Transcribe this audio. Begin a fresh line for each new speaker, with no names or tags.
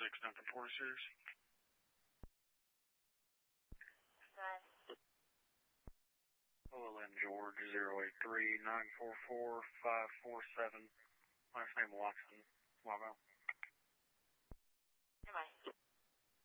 nothing 46. OLM George 083-944-547. Last name Watson. Wow.
Am I?